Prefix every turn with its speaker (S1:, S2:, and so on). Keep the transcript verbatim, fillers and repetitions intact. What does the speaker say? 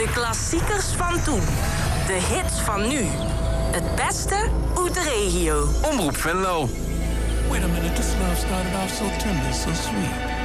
S1: De klassiekers van toen. De hits van nu. Het beste uit de regio.
S2: Omroep Venlo.
S3: Wait a minute, this love started off so tender, so sweet.